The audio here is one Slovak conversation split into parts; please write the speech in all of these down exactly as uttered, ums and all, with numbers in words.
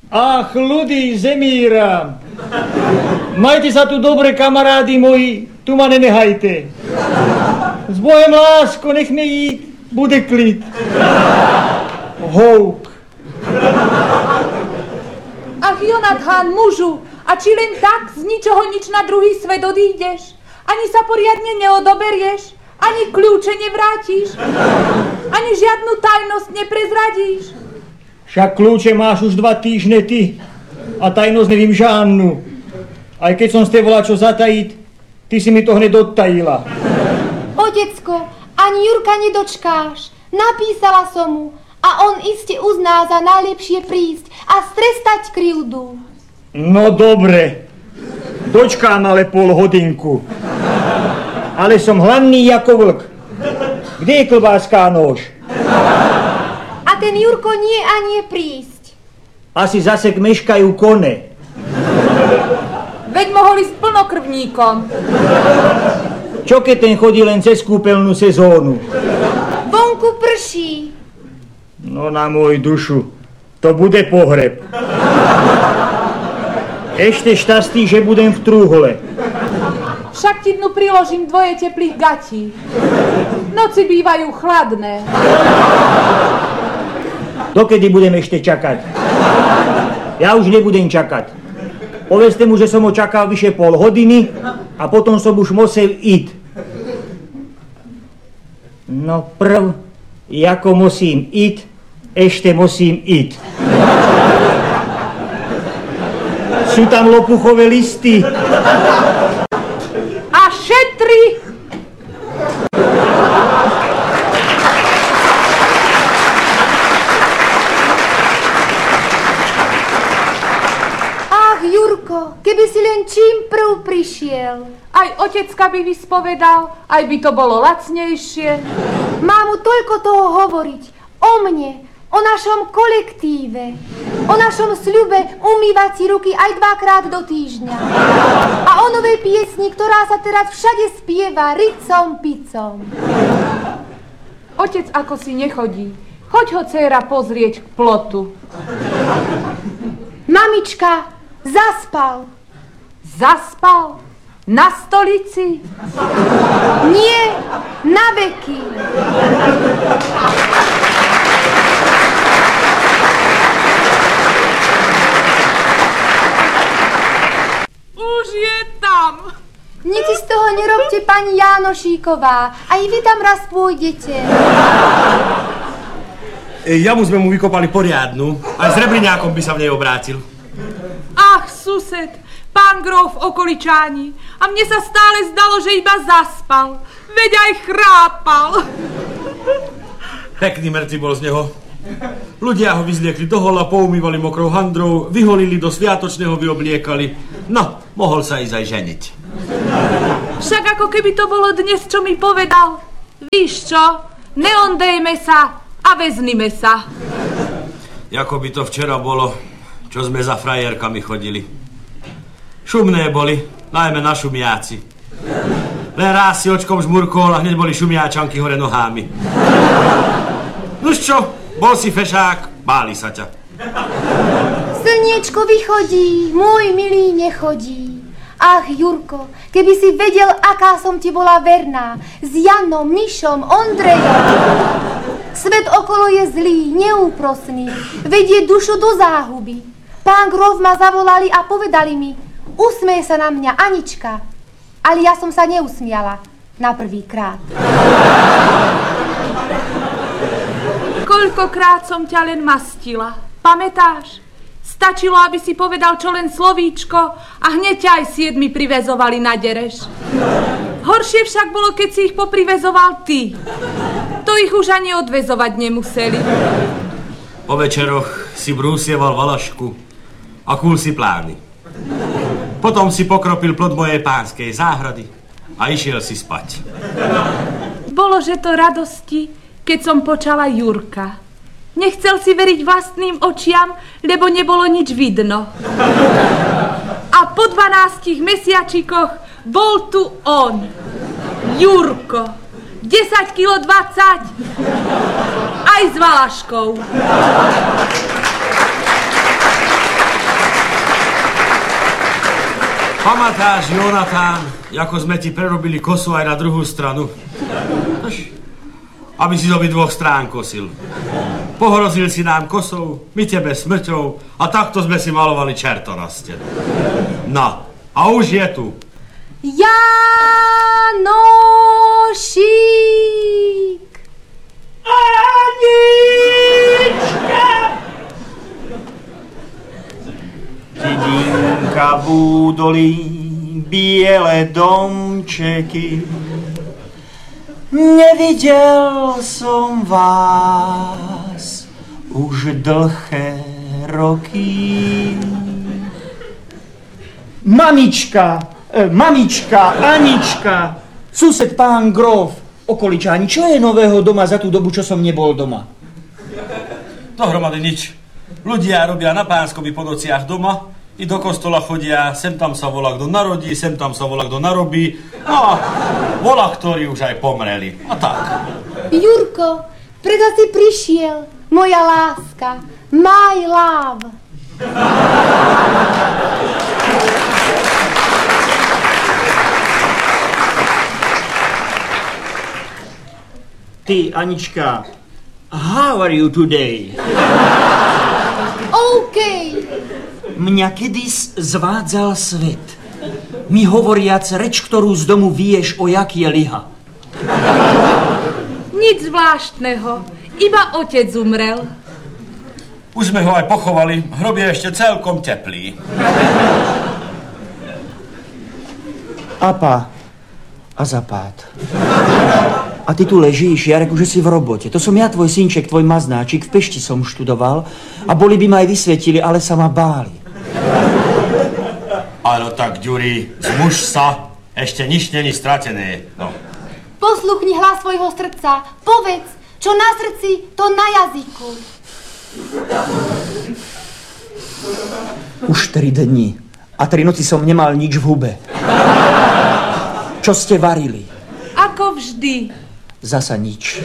Ach, ľudí zemíra. Majte sa tu dobre, kamarádi moji, tu ma nenehajte. S Bohem, lásko, nech mi jít, bude klid. Houk. Ach, Jonathan, mužu, a či len tak z ničoho nič na druhý svet odídeš? Ani sa poriadne neodoberieš? Ani kľúče nevrátiš? Ani žiadnu tajnosť neprezradíš? Však kľúče máš už dva týždne ty a tajnosť nevím žádnu. Aj keď som ste volal čo zatajiť, ty si mi to hned odtajila. Otecko, ani Jurka nedočkáš. Napísala som mu a on iste uzná za najlepšie prísť a strestať krivdu. No dobre, dočkám ale pol hodinku. Ale som hladný ako vlk. Kde je klobáska a nôž? A ten Jurko nie a nie prísť. Asi zase meškajú kone. Veď mohol ísť plnokrvníkom. Čo keď ten chodí len cez kúpeľnú sezónu? Vonku prší. No na môj dušu, to bude pohreb. Ešte šťastí, že budem v trúhole. Však ti dnu priložím dvoje teplých gatí. Noci bývajú chladné. Dokedy budem ešte čakať? Ja už nebudem čakať. Povedzte mu, že som ho čakal vyše pol hodiny a potom som už musel ísť. No prv, ako musím ísť, ešte musím ísť. Sú tam lopuchové listy. A šetri! Ach, Jurko, keby si len čím prv prišiel. Aj otecka by vyspovedal, aj by to bolo lacnejšie. Má mu toľko toho hovoriť. O mne, o našom kolektíve, o našom sľube umývať si ruky aj dvakrát do týždňa. A o novej piesni, ktorá sa teraz všade spieva ricom picom. Otec ako si nechodí. Choď ho, dcéra, pozrieť k plotu. Mamička, zaspal. Zaspal? Na stolici? Nie, na veky. Už je tam. Nic si z toho nerobte, pani Jánošíková. Aj vy tam raz pôjdete. Jamu sme mu vykopali poriadnu. Aj s rebriňákom by sa v nej obrátil. Ach, sused, pán grof okoličáni. A mne sa stále zdalo, že iba zaspal. Veď aj chrápal. Pekný mŕtvy bol z neho. Ľudia ho vyzliekli do hola, poumývali mokrou handrou, vyholili do sviatočného, vyobliekali. No, mohol sa ísť aj ženiť. Však ako keby to bolo dnes, čo mi povedal. Víš čo, neondejme sa a veznime sa. Jako by to včera bolo, čo sme za frajerkami chodili. Šumné boli, najmä na šumiaci. Len raz si očkom žmurkol a hneď boli šumiačanky hore nohami. Nuž čo, bol si fešák, báli sa ťa. Slniečko vychodí, môj milý nechodí. Ach, Jurko, keby si vedel, aká som ti bola verná. S Janom, Mišom, Ondrejom. Svet okolo je zlý, neúprosný. Vedie dušu do záhuby. Pán grof ma zavolali a povedali mi, usmeje sa na mňa Anička. Ale ja som sa neusmiala. Na prvýkrát. Koľkokrát som ťa len mastila. Pamätáš? Stačilo, aby si povedal čo len slovíčko a hneď ťa aj siedmi privezovali na dereš. Horšie však bolo, keď si ich poprivezoval ty. To ich už ani odvezovať nemuseli. Po večeroch si brúsieval valašku a kúl si plány. Potom si pokropil plod mojej pánskej záhrady a išiel si spať. Bolo, že to radosti, keď som počala Jurka. Nechcel si veriť vlastným očiam, lebo nebolo nič vidno. A po dvanástich mesiačikoch bol tu on, Jurko. desať kilo dvadsať, aj s valaškou. Pamatáš, Jonatán, ako sme ti prerobili kosu aj na druhú stranu? Aby si z obidvoch strán kosil. Pohrozil si nám kosou, my tebe smrťou a takto sme si malovali čerto na stenu. No, a už je tu. Janošík! Anička! Dedinka v údolí, biele domčeky. Nevidel som vás už dlhé roky. Mamička, e, mamička, Anička, sused pán Grof, okoličáni, čo je nového doma za tú dobu, čo som nebol doma? Dohromady nič. Ľudia robia na Pánskovi po nociach doma, i do kostola chodia, sem tam sa volá kto narodí, sem tam sa volá kto narobí, no a volá, ktorí už aj pomreli. A tak. Jurko, preto si prišiel, moja láska, my love. Ty, Anička, how are you today? OK. Mňa kedys zvádzal svet. Mi hovoriac reč, ktorú z domu vieš, o jak je liha. Nič zvláštneho, iba otec umrel. Už sme ho aj pochovali, hrob je ešte celkom teplý. Apa a zapád. A ty tu ležíš, Jareku, že si v robote. To som ja, tvoj synček, tvoj maznáčik, v Pešti som študoval a boli by ma aj vysvetili, ale sa ma báli. Áno tak, Ďuri, zmuž sa, ešte nič není stratené. No. Posluchni hlas svojho srdca. Povedz, čo na srdci, to na jazyku. Už tri dni a tri noci som nemal nič v hube. Čo ste varili? Ako vždy. Zasa nič.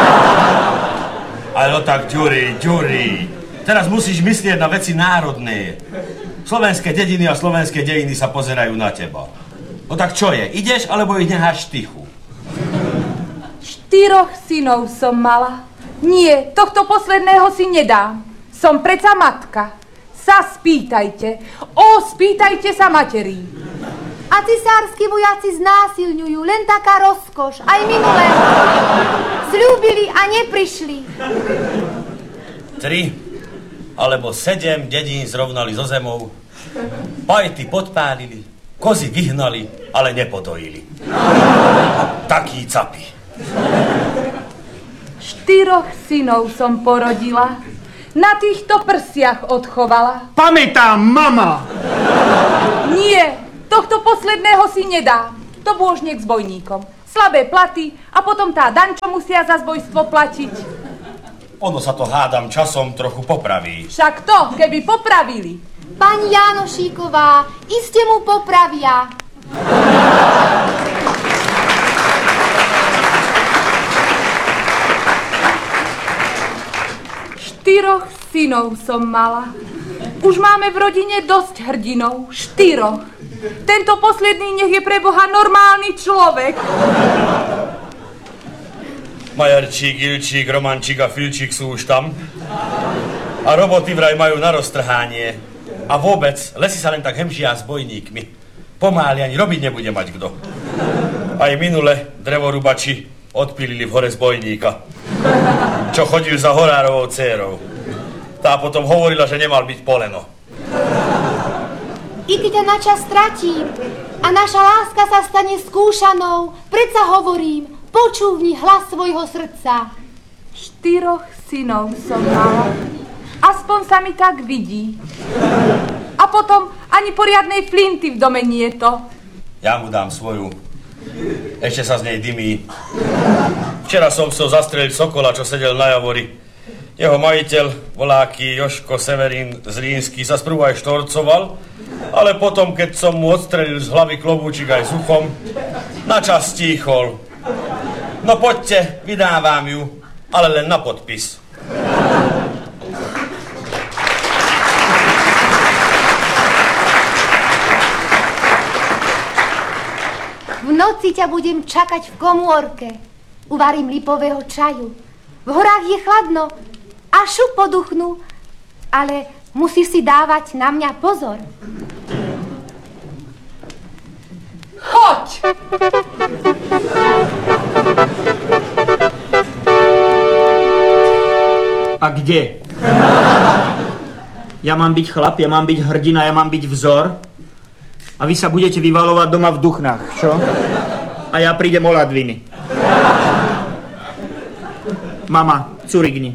Ale tak, Ďuri, Ďuri, teraz musíš myslieť na veci národné. Slovenské dediny a slovenské dejiny sa pozerajú na teba. No tak čo je, ideš, alebo ich necháš tichu? Štyroch synov som mala. Nie, tohto posledného si nedám. Som preca matka. Sa spýtajte. O, spýtajte sa materí. A cisársky vojaci znásilňujú, len taká rozkoš. Aj minulé. Sľúbili a neprišli. Tri alebo sedem dedín zrovnali so zemou. Pajty podpálili, kozy vyhnali, ale nepodojili. Takí capi. Štyroch synov som porodila. Na týchto prsiach odchovala. Pamätám, mama! Nie, tohto posledného si nedám. To bôžnik s bojníkom. Slabé platy a potom tá daň, čo musia za zbojstvo platiť. Ono sa to hádam časom trochu popraví. Však to, keby popravili. Pani Janošíková, iste mu popravia. Štyroch synov som mala. Už máme v rodine dosť hrdinov. Štyroch. Tento posledný nech je pre Boha normálny človek. Majarčík, Ilčík, Romančík a Filčík sú už tam. A roboty vraj majú na roztrhanie. A vôbec, lesy sa len tak hemžia s bojníkmi. Pomáli ani robiť nebude mať kto. Aj minule drevorubači odpílili v hore z bojníka, čo chodil za horárovou dcérou. Tá potom hovorila, že nemal byť poleno. I keď ťa na čas stratím a naša láska sa stane skúšanou, predsa hovorím, počúvni hlas svojho srdca. Štyroch synov som mala. Aspoň sa mi tak vidí. A potom ani poriadnej flinty v dome nie je to. Ja mu dám svoju. Ešte sa z nej dymí. Včera som chcel zastreliť sokola, čo sedel na javori. Jeho majiteľ, voláky Joško Severín z Rínsky, sa sprvu aj štorcoval, ale potom, keď som mu odstrelil z hlavy klobúčik aj s uchom, načas stíchol. No poďte, vydávam ju, ale len na podpis. noci ťa budem čakať v komórke. Uvarím lipového čaju. V horách je chladno a šup poduchnú, ale musíš si dávať na mňa pozor. Choď! A kde? Ja mám byť chlap, ja mám byť hrdina, ja mám byť vzor. A vy sa budete vyvalovať doma v Duchnách, čo? A ja prídem o ladviny. Mama, curigni.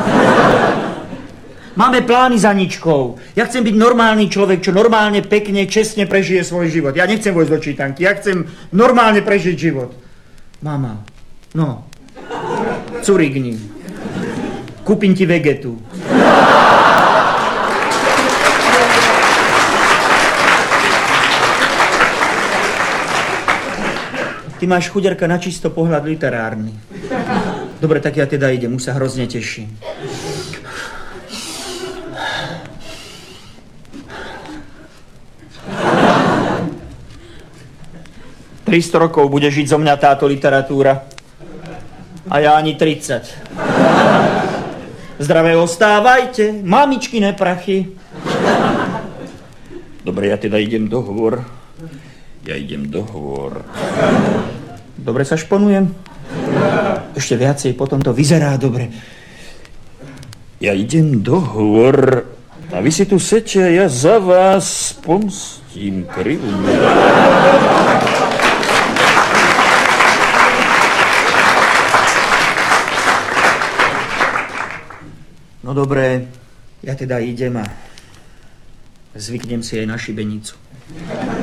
Máme plány za Ničkou. Ja chcem byť normálny človek, čo normálne, pekne, čestne prežije svoj život. Ja nechcem vojsť do čítanky, ja chcem normálne prežiť život. Mama, no, curigni. Kúpim ti vegetu. Ty máš, chuderka, na čisto pohľad literárny. Dobre, tak ja teda idem, už sa hrozne teším. tristo rokov bude žiť zo mňa táto literatúra. A ja ani tridsať. Zdravé ostávajte, mamičkine prachy. Dobre, ja teda idem do hôr. Ja idem do hôr. Dobre sa šponujem? Ešte viacej, potom to vyzerá dobre. Ja idem do hôr. A vy si tu sete a ja za vás pomstím krivú. No dobré, ja teda idem a zvyknem si aj na šibenicu.